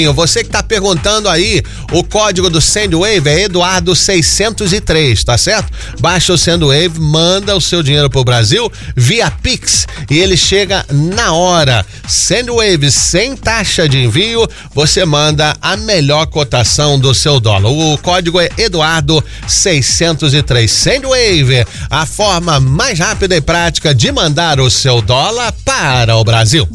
Você que tá perguntando aí, o código do Sendwave é Eduardo 603, tá certo? Baixa o Sendwave, manda o seu dinheiro pro Brasil via Pix e ele chega na hora. Sendwave sem taxa de envio, você manda a melhor cotação do seu dólar. O código é Eduardo 603. Sendwave, a forma mais rápida e prática de mandar o seu dólar para o Brasil.